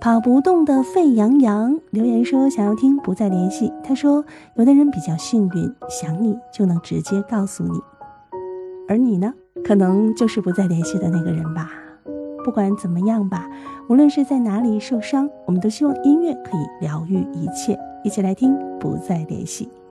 跑不动的沸羊羊留言说想要听不再联系。他说有的人比较幸运，想你就能直接告诉你，而你呢，可能就是不再联系的那个人吧。不管怎么样吧，无论是在哪里受伤，我们都希望音乐可以疗愈一切。一起来听不再联系。